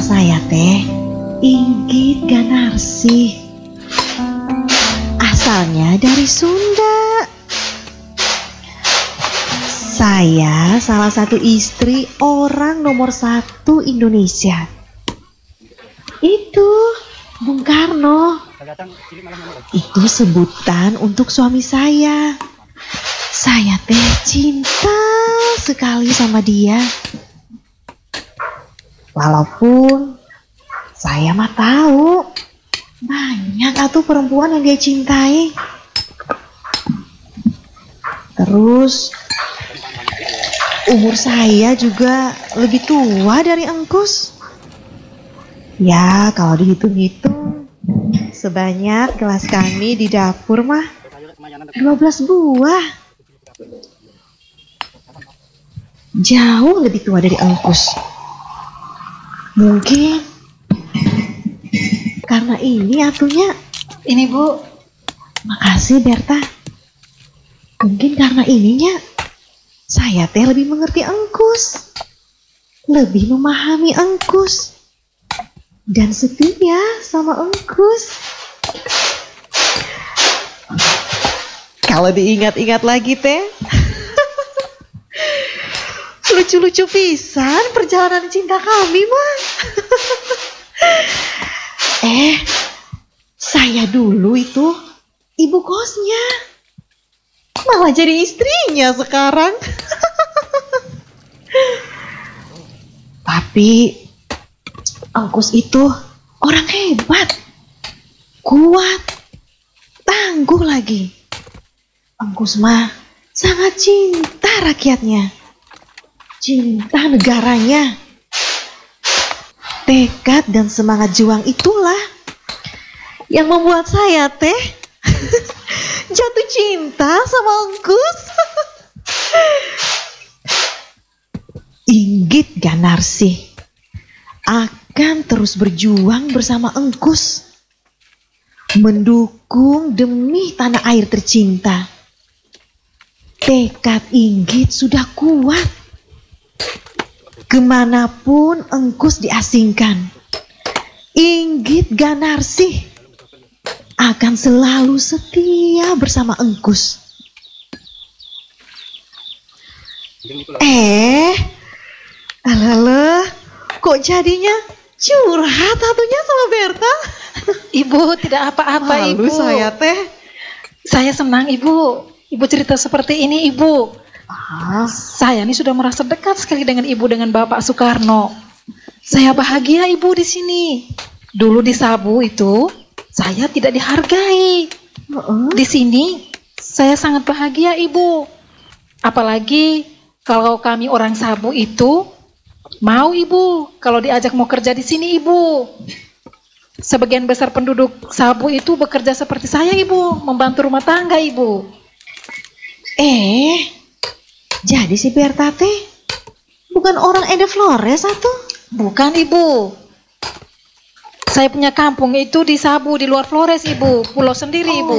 saya teh Inggit Ganarsih. Asalnya dari Sunda. Saya salah satu istri orang nomor 1 Indonesia. Itu Bung Karno. Itu sebutan untuk suami saya. Saya teh cinta sekali sama dia. Walaupun saya mah tahu banyak atuh perempuan yang dia cintai. Terus umur saya juga lebih tua dari Engkus. Ya kalau dihitung-hitung sebanyak gelas kami di dapur mah 12 buah. Jauh lebih tua dari Engkus. Mungkin karena ini atunya. Ini Bu. Makasih Berta. Mungkin karena ininya saya teh lebih mengerti Engkus, lebih memahami Engkus, dan setia sama Engkus. Kalau diingat-ingat lagi teh lucu-lucu pisan perjalanan cinta kami mah. Saya dulu itu ibu kosnya, malah jadi istrinya sekarang. Tapi Engkus itu orang hebat, kuat, tangguh lagi. Engkus mah sangat cinta rakyatnya, cinta negaranya. Tekad dan semangat juang itulah yang membuat saya teh jatuh cinta sama Engkus. Inggit Ganarsih akan terus berjuang bersama Engkus, mendukung demi tanah air tercinta. Tekad Inggit sudah kuat. Kemanapun Engkus diasingkan, Inggit Ganarsih akan selalu setia bersama Engkus. Alah, kok jadinya curhat atunya sama Berta? Ibu tidak apa-apa. Ibu. Saya teh. Saya senang Ibu. Ibu cerita seperti ini Ibu. Saya ini sudah merasa dekat sekali dengan Ibu, dengan Bapak Soekarno. Saya bahagia Ibu di sini. Dulu di Sabu itu saya tidak dihargai. Di sini saya sangat bahagia Ibu. Apalagi kalau kami orang Sabu itu mau Ibu kalau diajak mau kerja di sini Ibu. Sebagian besar penduduk Sabu itu bekerja seperti saya Ibu, membantu rumah tangga Ibu. Jadi si Berta teh bukan orang Ede Flores atuh? Bukan Ibu. Saya punya kampung itu di Sabu, di luar Flores Ibu, pulau sendiri Ibu.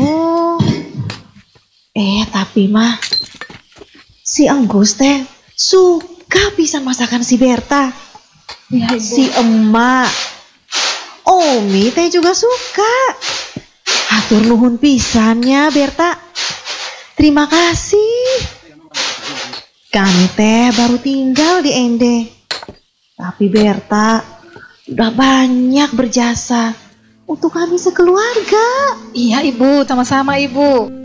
Tapi mah si Engkus teh suka pisan masakan si Berta. Ya, Ibu. Si emak, Omi teh juga suka. Hatur nuhun pisannya Berta. Terima kasih. Kami teh baru tinggal di Ende, tapi Berta udah banyak berjasa untuk kami sekeluarga. Iya Ibu, sama-sama Ibu.